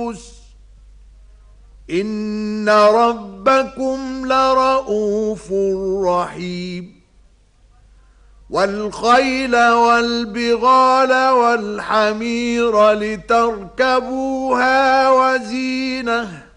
النفوس إن ربكم لرءوف رحيم والخيل والبغال والحمير لتركبوها وزينة